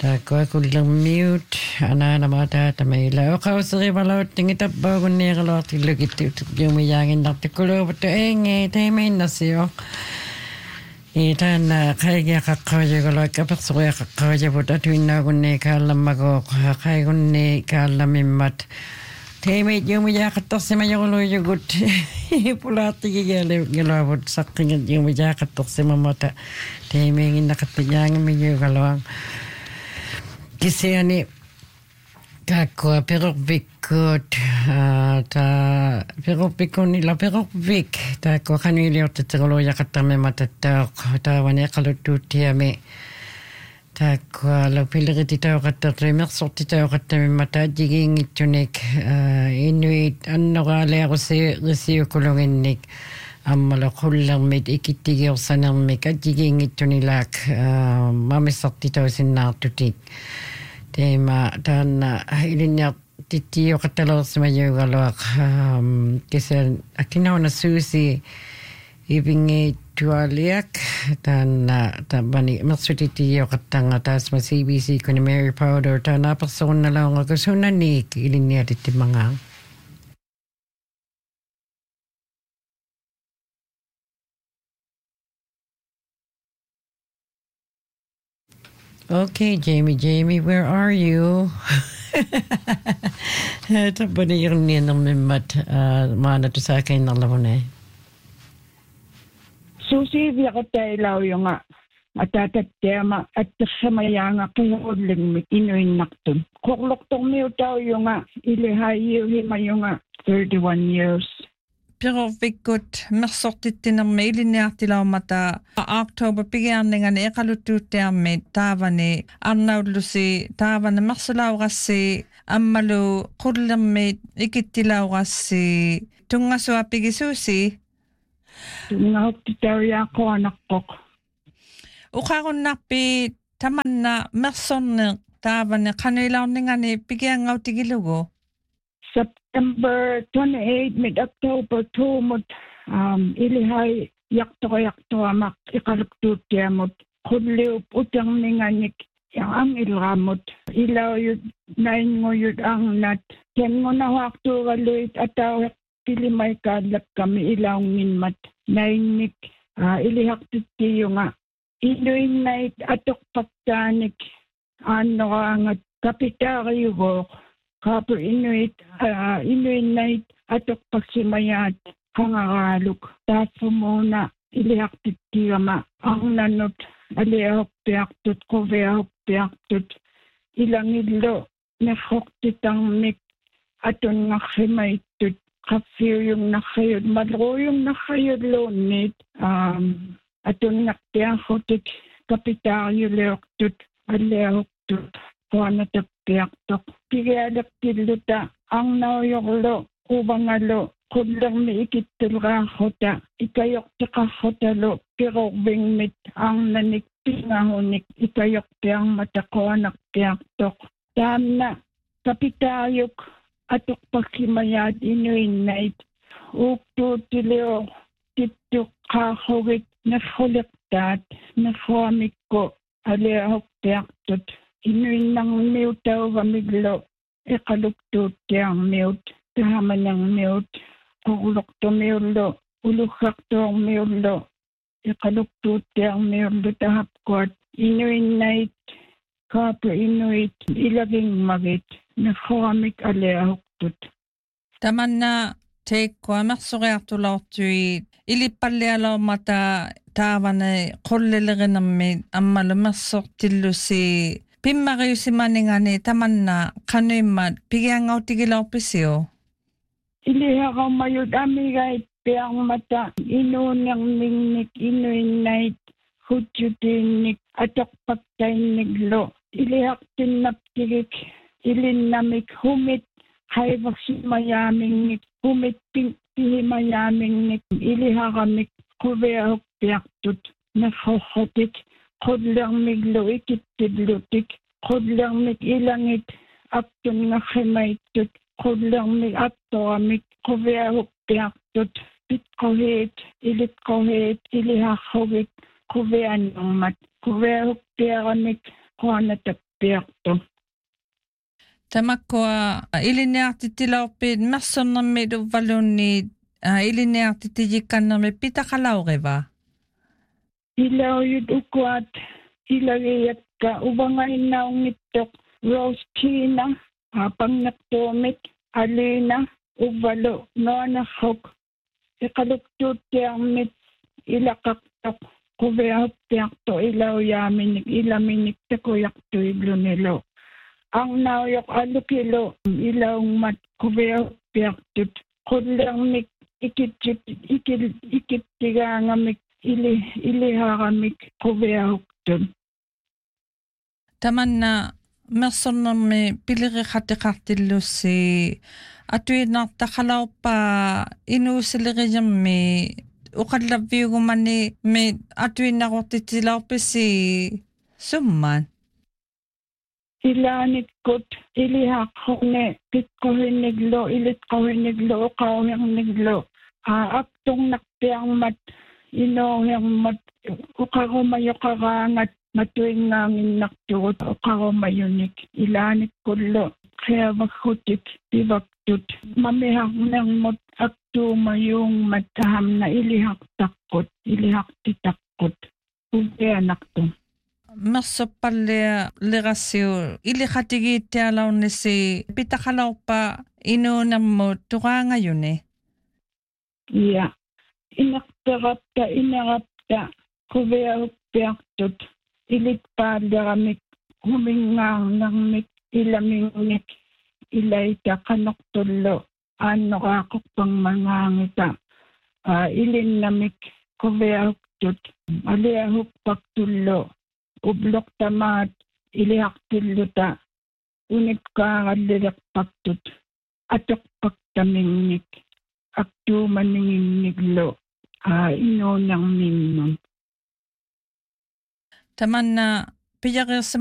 Takua kullang mute ana mata tamila o kausri balot tingita bagun ni galot ilugit yumi yangin naktikulu beto enge temen nasio itan kaya kakaya galot kapaksuya kakaya buta tuina gunne kalam mago kaya gunne kalam immat temen yumi yakatos sema yolo yugut pulati gele gelabut saking yumi yakatos sema mata temen inakatiyang mi yugalong Kisiani kakua perukvikut ta perukvikun ila perukvik ta ko kanili o te tegolo yakatame matatak ta wane kalututiame ta ko la piliriti ta katare mersorti ta katame mata jiging itunik inuit annogale resi ukulonginnik ammala kullarmit ikittigiorsanarmik ajiging itunilak mamisarti tausinnaartutik Tema dan ilinya titi o katalo semayu galak kisah akina ona susi ibingi tualiak dan bani maksud titi o katang atas ma CBC kuni Mary Powder dan apa persona lang ako sunani ilinya titi mangang. Okay, Jamie, where are you? Tapos yung niya ng mimat, mana to sa akin na lawan eh. Susi, biya ka tayo law yung matatat tema at samaya nga kayuling mit inuin naktun. Kuklok tong miyo tao yung ilihayo hima yung 31 years. Pero vikut mersortittina meiliniartila mata October pigiarningan eqaluttuuttiarmi taavani arnaullusi taavana mersulaugassi ammalu qullermi ikittilaugassi tungasua pigisuusi Tungahuttitariaqoanaqqoq uqarunnarpi tamanna mersorneq taavani qanuilaorningani pigiangautigillugu September 28 mid-October 2 mut ilihay yakto-amak ikaluktuutiamut kulliup utang ninganik ang ilramut ilaw yun nain ngo yun ang nat ken ngo na waktu galuit ataw pilimay kadlap kami ilaw minmat nainik ilihak titiyo nga iluin nait atok pagtanik ano ang kapitaryo ko Kapo Inuit night atok pagsimayat kangaraluk. Tapo muna iliyak titiyama ang nanot aliyahok piaktut kovehok piaktut ilang ilo nahok titang mik aton ngakimaitut kafir yung nakayod madro yung nakayod lonit aton ngaktiyakotik kapitaryo leoktut aliyahok tut kuana tapiyaktok pigialak tiluta ang nauyoklo ubangalo kudlang mi ikitulga hota ikayok tika hotalo pirobing mit ang nanik pingahunik ikayok tiyang matakoanak tiyaktok tamna kapitayok atok pakimayad inuin night ukto tileo tityok kahawit na huliktat na huamik ko aliyahok tiyaktot Inuin ng miutaw gamiglo, ikaluktot yung miut, tahaman ng miut, ulok to miulo, ulukak to ang miulo, ikaluktot yung miulo tahapkot, inuin night, kapo inuit, ilaging magit, nakuamik aliyahuktot. Taman na take kwa maksuriartulortuit, ilipallialo mata taavane qollelegenammi ammalumersortillusi Pimmariusimaningani tamanna kanuimmat pigiangautigilorpisio. Ilihakaw mayud amigay piang mata inunang ningnik inuinait hutjutinnik atok pagtainiglo. Ilihak tinaptigik ilinnamik humit haivaksimmayamingnik humit pihimayamingnik ilihakamik kuveahok piaktut nakhohotik. Kodlang miglo ikitidlutik, kodlang mig ilangit, aptun nga khimaitut, kodlang mig aptoamik, koveahuk piaktut, pitkohit, ilitkohit, ilihakhovik, koveanongmat, koveahuk piaramik, kuanatap piakto. Tamakkoa ilineartitilauppiit mersornermit uvvalunniit ilineartitijikkannermit pitaqalaureva. Ilauyut ukuat ilagiyakka uvangainnaungittoq roastina pangnertuumik alina uvvalu noanerruk iqaluktuuttiarmit ilaqaqtoq quviaruppiarto ilauyaaminik ilaminik takuyartuiblunilu arnauyok alukilu ilaungmat quviaruppiartut qullermik ikittigaangamik iliharamik quviaruktun. Tamanna mersornermi piliriqatiqartillussi atuinartaqalauppa inuusilerigermi uqallaviugumani mi atuinnaqortitilauppissi summan. Ilanikkut ilihaqqorni pikkohinniglu ilitqohinniglu uqauherniglu apturnarpiarmat inuuhermat uqarumayoqaraangat matuingaanginnartugut uqarumayunik ilaanikkullu qiavaggutik pivaktut mamiharnermut aktuumayuungmat tahamna ilihaqtitaqqut uvianartum. Mersoppallia lerassiu iliqatigiittialaunnissi pitaqalauppa inuunermut tuqaangajuni. Ja inerapta quviaruppiartut ilitpaalleramik humingaarnermik ilamingnik ilaitaqanortullu aannoqaaqorpangmangaangita ilinnamik quviaruktut aliahuppaqtullu ublortamaat iliaqtilluta unipkaarallilerpaqtut atoqpaqtamingnik aktuumaningingniklu inuunerminnun. Tamanna piyaqirsima